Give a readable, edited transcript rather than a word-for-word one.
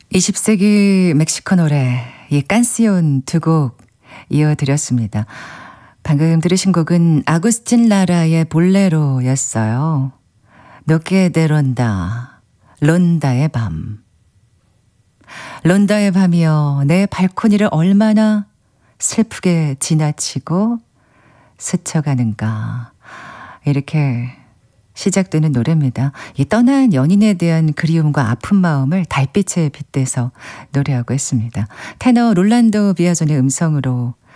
20세기 멕시코 노래 이 깐시온 두 곡 이어드렸습니다. 방금 들으신 곡은 아구스틴 라라의 볼레로였어요. 노게 데 론다, 론다의 밤. 론다의 밤이여 내 발코니를 얼마나 슬프게 지나치고 스쳐가는가. 이렇게 시작되는 노래입니다. 이 떠난 연인에 대한 그리움과 아픈 마음을 달빛에 빗대서 노래하고 있습니다. 테너 롤란도 비아존의 음성으로